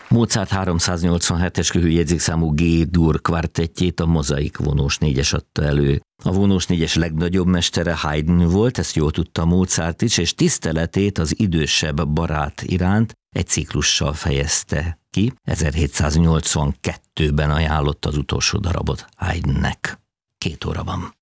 Mozart 387-es köhőjegyzékszámú G-dur kvartettjét a Mozaik vonós négyes adta elő. A vonós négyes legnagyobb mestere Haydn volt, ezt jól tudta Mozart is, és tiszteletét az idősebb barát iránt egy ciklussal fejezte ki. 1782-ben ajánlotta az utolsó darabot Haydnnek. 2 óra van.